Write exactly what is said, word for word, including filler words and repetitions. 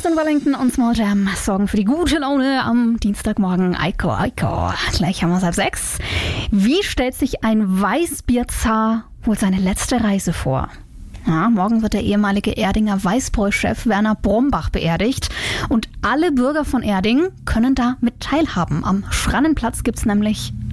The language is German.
Justin Wellington und Small Jam sorgen für die gute Laune am Dienstagmorgen. Eiko, Eiko. Gleich haben wir es halb sechs. Wie stellt sich ein Weißbierzar wohl seine letzte Reise vor? Ja, morgen wird der ehemalige Erdinger Weißbräu-Chef Werner Brombach beerdigt. Und alle Bürger von Erding können da mit teilhaben. Am Schrannenplatz gibt's nämlich